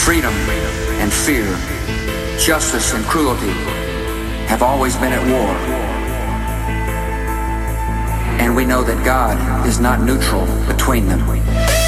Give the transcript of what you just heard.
Freedom and fear, justice and cruelty have always been at war. And we know that God is not neutral between them.